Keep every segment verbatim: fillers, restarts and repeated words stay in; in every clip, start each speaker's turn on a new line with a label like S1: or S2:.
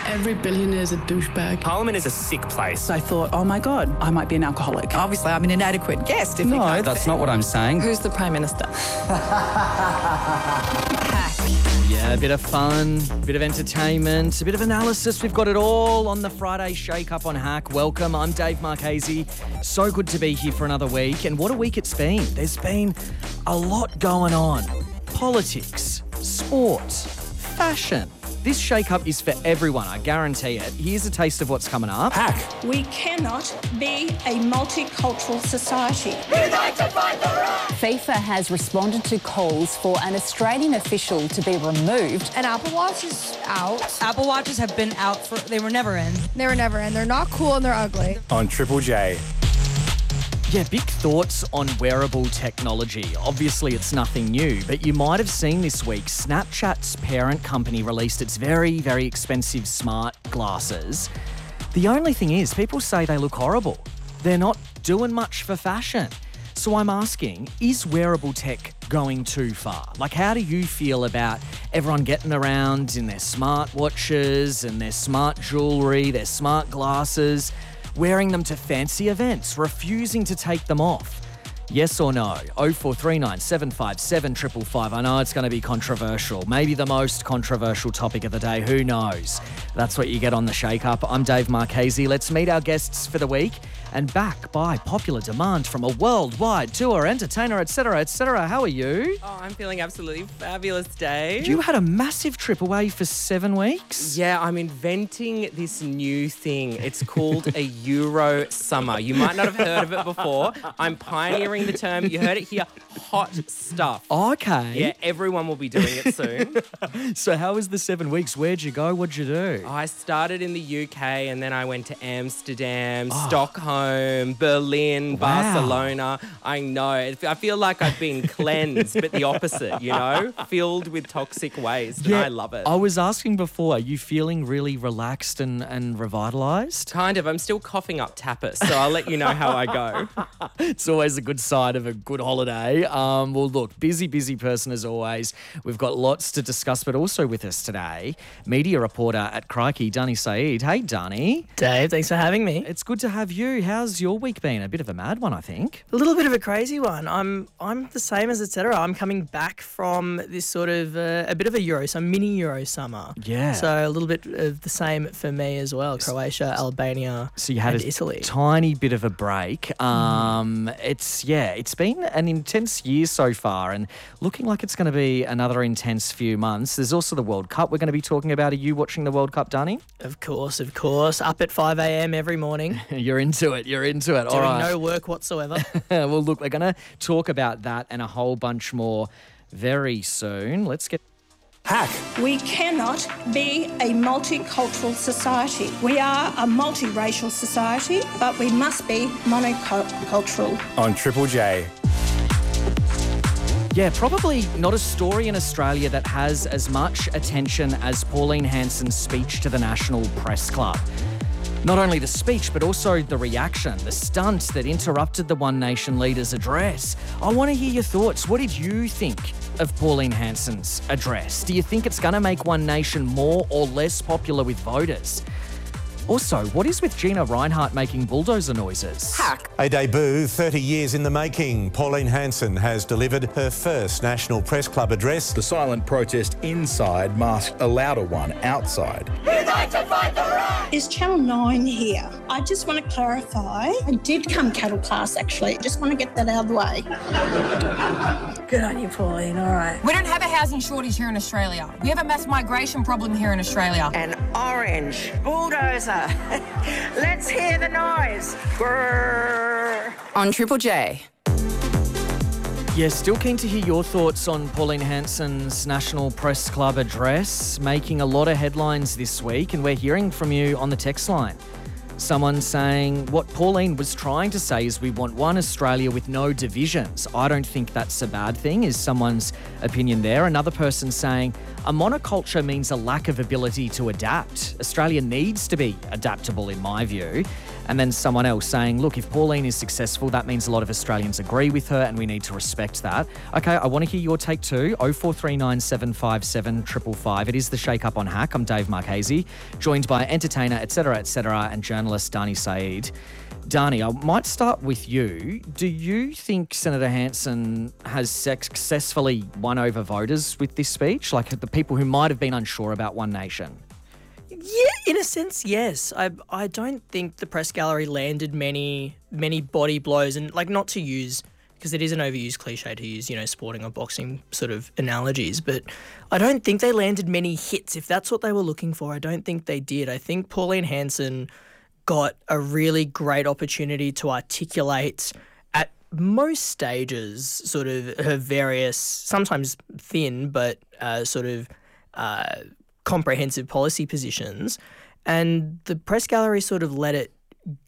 S1: Every billionaire is a douchebag.
S2: Parliament is a sick place.
S1: I thought, oh my God, I might be an alcoholic.
S3: Obviously, I'm an inadequate guest. If
S4: no,
S3: you can't
S4: that's not what I'm saying.
S3: Who's the Prime Minister?
S5: Yeah, a bit of fun, a bit of entertainment, a bit of analysis. We've got it all on the Friday Shake Up on Hack. Welcome, I'm Dave Marchese. So good to be here for another week. And what a week it's been. There's been a lot going on. Politics, sport, fashion. This shake-up is for everyone, I guarantee it. Here's a taste of what's coming up.
S2: Hack.
S6: We cannot be a multicultural society.
S7: We'd like to fight the right. FIFA has responded to calls for an Australian official to be removed.
S8: And Apple Watch is out.
S9: Apple Watches have been out for, they were never in.
S8: They were never in. They're not cool and they're ugly.
S2: On Triple J.
S5: Yeah, big thoughts on wearable technology. Obviously, it's nothing new, but you might have seen this week Snapchat's parent company released its very, very expensive smart glasses. The only thing is, people say they look horrible. They're not doing much for fashion. So I'm asking, is wearable tech going too far? Like, how do you feel about everyone getting around in their smart watches and their smart jewellery, their smart glasses, wearing them to fancy events, refusing to take them off? Yes or no? oh four three nine, seven five seven, five five five. I know it's going to be controversial. Maybe the most controversial topic of the day. Who knows? That's what you get on the Shake Up. I'm Dave Marchese. Let's meet our guests for the week. And back by popular demand from a worldwide tour entertainer, et cetera, et cetera. How are you?
S10: Oh, I'm feeling absolutely fabulous, Dave.
S5: You had a massive trip away for seven weeks?
S10: Yeah, I'm inventing this new thing. It's called a Euro Summer. You might not have heard of it before. I'm pioneering the term. You heard it here. Hot stuff.
S5: Okay.
S10: Yeah, everyone will be doing it soon.
S5: So how was the seven weeks? Where'd you go? What'd you do?
S10: I started in the U K and then I went to Amsterdam,
S5: Oh.
S10: Stockholm, Berlin,
S5: Wow.
S10: Barcelona. I know. I feel like I've been cleansed, but the opposite, you know? Filled with toxic waste, and I love it.
S5: I was asking before, are you feeling really relaxed and, and revitalised?
S10: Kind of. I'm still coughing up tapas, so I'll let you know how I go.
S5: It's always a good sign of a good holiday. Um, well, look, busy, busy person as always. We've got lots to discuss, but also with us today, media reporter at Crikey, Dani Saeed. Hey, Dani.
S11: Dave, thanks for having me.
S5: It's good to have you. How's your week been? A bit of a mad one, I think.
S11: A little bit of a crazy one. I'm I'm the same as et cetera. I'm coming back from this sort of uh, a bit of a Euro, some mini Euro summer.
S5: Yeah.
S11: So a little bit of the same for me as well. Croatia, Albania,
S5: So you had
S11: and
S5: a
S11: Italy.
S5: tiny bit of a break. Um, It's, yeah, it's been an intense year so far and looking like it's going to be another intense few months. There's also the World Cup we're going to be talking about. Are you watching the World Cup, Dani?
S11: Of course, of course. Up at five a.m. every morning.
S5: You're into it. You're into it. All
S11: Doing
S5: right.
S11: no work whatsoever.
S5: Well, look, we're going to talk about that and a whole bunch more very soon. Let's get...
S2: Hack.
S6: We cannot be a multicultural society. We are a multiracial society, but we must be monocultural.
S2: On Triple J.
S5: Yeah, probably not a story in Australia that has as much attention as Pauline Hanson's speech to the National Press Club. Not only the speech, but also the reaction, the stunt that interrupted the One Nation leader's address. I want to hear your thoughts. What did you think of Pauline Hanson's address? Do you think it's going to make One Nation more or less popular with voters? Also, what is with Gina Reinhart making bulldozer noises?
S3: Hack.
S12: A debut thirty years in the making. Pauline Hanson has delivered her first National Press Club address.
S13: The silent protest inside masked a louder one outside.
S7: We'd like to fight the right.
S6: Is Channel nine here? I just want to clarify. I did come cattle class, actually. Just want to get that out of the way.
S3: Good on you, Pauline. All right.
S9: We don't have a housing shortage here in Australia. We have a mass migration problem here in Australia.
S3: An orange bulldozer. Let's hear the noise. Grrr. On Triple J.
S5: Yeah, still keen to hear your thoughts on Pauline Hanson's National Press Club address, making a lot of headlines this week, and we're hearing from you on the text line. Someone saying what Pauline was trying to say is we want one Australia with no divisions. I don't think that's a bad thing, is someone's opinion there. Another person saying a monoculture means a lack of ability to adapt. Australia needs to be adaptable, in my view. And then someone else saying, look, if Pauline is successful, that means a lot of Australians agree with her and we need to respect that. Okay, I want to hear your take too. oh four three nine seven five seven five five five. It is the Shake Up on Hack. I'm Dave Marchese, joined by entertainer, et cetera, et cetera, and journalist Dani Saeed. Dani, I might start with you. Do you think Senator Hanson has successfully won over voters with this speech? Like the people who might have been unsure about One Nation?
S11: Yeah, in a sense, yes. I I don't think the press gallery landed many many body blows, and like not to use, because it is an overused cliche to use, you know, sporting or boxing sort of analogies, but I don't think they landed many hits. If that's what they were looking for, I don't think they did. I think Pauline Hanson got a really great opportunity to articulate at most stages sort of her various, sometimes thin, but uh, sort of uh, comprehensive policy positions. And the press gallery sort of let it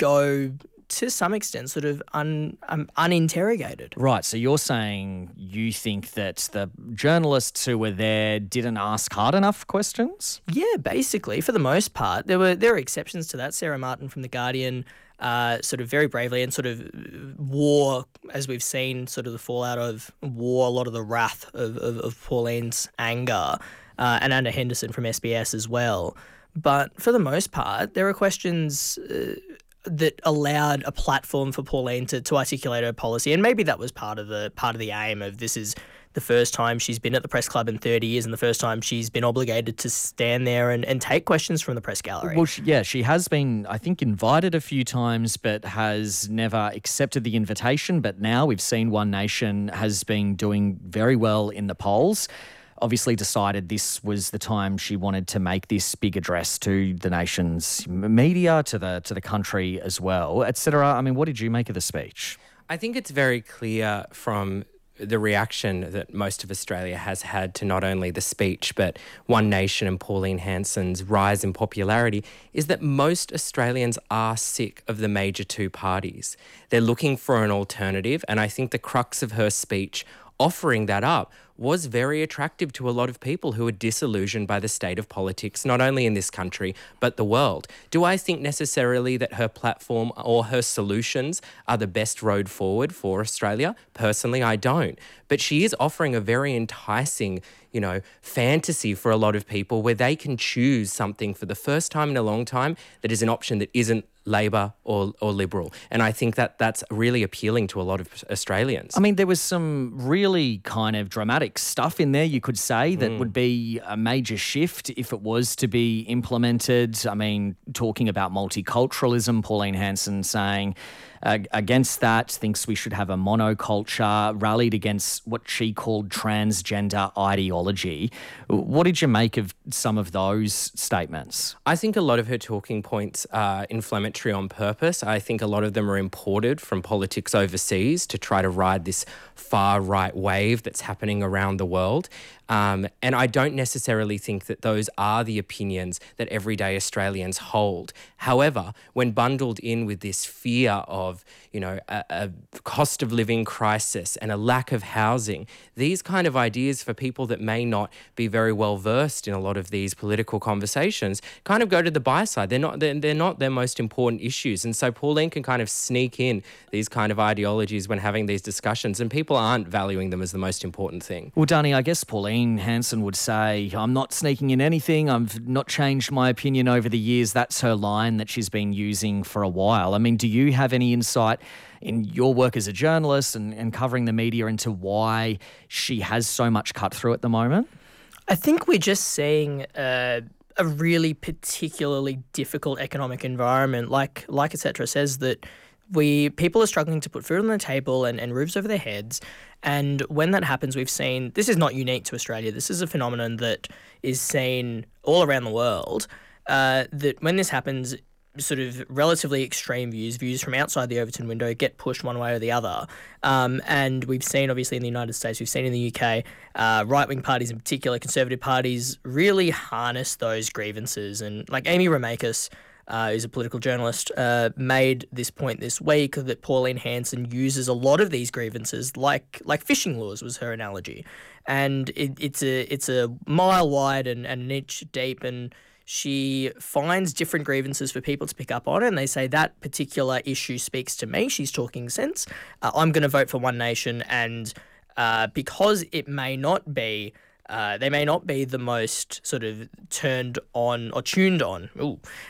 S11: go to some extent, sort of un, um, uninterrogated.
S5: Right, so you're saying you think that the journalists who were there didn't ask hard enough questions?
S11: Yeah, basically, for the most part. There were there were exceptions to that. Sarah Martin from The Guardian uh, sort of very bravely and sort of wore, as we've seen, sort of the fallout of, wore a lot of the wrath of, of, of Pauline's anger, uh, and Anna Henderson from S B S as well. But for the most part, there were questions Uh, that allowed a platform for Pauline to, to articulate her policy. And maybe that was part of the part of the aim of this is the first time she's been at the press club in thirty years and the first time she's been obligated to stand there and, and take questions from the press gallery.
S5: Well, she, yeah, she has been, I think, invited a few times but has never accepted the invitation. But now we've seen One Nation has been doing very well in the polls. Obviously decided this was the time she wanted to make this big address to the nation's media, to the to the country as well, et cetera. I mean, what did you make of the speech?
S10: I think it's very clear from the reaction that most of Australia has had to not only the speech but One Nation and Pauline Hanson's rise in popularity is that most Australians are sick of the major two parties. They're looking for an alternative, and I think the crux of her speech offering that up was very attractive to a lot of people who are disillusioned by the state of politics, not only in this country, but the world. Do I think necessarily that her platform or her solutions are the best road forward for Australia? Personally, I don't. But she is offering a very enticing, you know, fantasy for a lot of people where they can choose something for the first time in a long time that is an option that isn't Labor or, or Liberal. And I think that that's really appealing to a lot of Australians.
S5: I mean, there was some really kind of dramatic stuff in there, you could say, that mm. would be a major shift if it was to be implemented. I mean, talking about multiculturalism, Pauline Hanson saying uh, against that, thinks we should have a monoculture, rallied against what she called transgender ideology. What did you make of some of those statements?
S10: I think a lot of her talking points are inflammatory on purpose. I think a lot of them are imported from politics overseas to try to ride this far-right wave that's happening around the world. Um, and I don't necessarily think that those are the opinions that everyday Australians hold. However, when bundled in with this fear of, you know, a, a cost of living crisis and a lack of housing, these kind of ideas for people that may not be very well versed in a lot of these political conversations kind of go to the buy side. They're not, they're, they're not their most important issues. And so Pauline can kind of sneak in these kind of ideologies when having these discussions, and people aren't valuing them as the most important thing.
S5: Well, Dani, I guess Pauline Hanson would say, I'm not sneaking in anything. I've not changed my opinion over the years. That's her line that she's been using for a while. I mean, do you have any insight in your work as a journalist and, and covering the media into why she has so much cut through at the moment?
S11: I think we're just seeing uh, a really particularly difficult economic environment. Like, like et cetera says that we people are struggling to put food on the table and, and roofs over their heads. And when that happens, we've seen, this is not unique to Australia, this is a phenomenon that is seen all around the world, uh, that when this happens, sort of relatively extreme views, views from outside the Overton window get pushed one way or the other. Um, and we've seen, obviously, in the United States, we've seen in the U K, uh, right-wing parties in particular, conservative parties, really harness those grievances. And like Amy Romakis, Uh, who's a political journalist, uh, made this point this week that Pauline Hanson uses a lot of these grievances, like like fishing laws was her analogy, and it, it's a it's a mile wide and, and an inch deep, and she finds different grievances for people to pick up on, and they say that particular issue speaks to me. She's talking sense. Uh, I'm going to vote for One Nation, and uh, because it may not be, uh, they may not be the most sort of turned on or tuned on ooh,